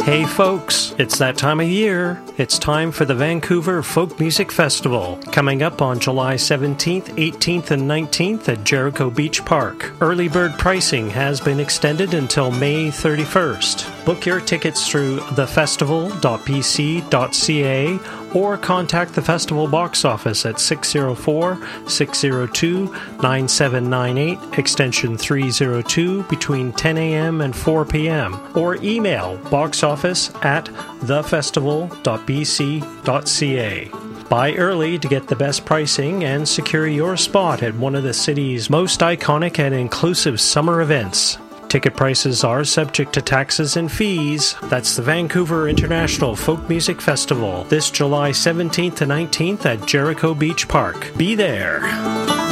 Hey folks, it's that time of year. It's time for the Vancouver Folk Music Festival, coming up on July 17th, 18th, and 19th at Jericho Beach Park. Early bird pricing has been extended until May 31st. Book your tickets through thefestival.bc.ca or contact the festival box office at 604-602-9798, extension 302, between 10 a.m. and 4 p.m. or email boxoffice@thefestival.bc.ca. Buy early to get the best pricing and secure your spot at one of the city's most iconic and inclusive summer events. Ticket prices are subject to taxes and fees. That's the Vancouver International Folk Music Festival, this July 17th to 19th at Jericho Beach Park. Be there!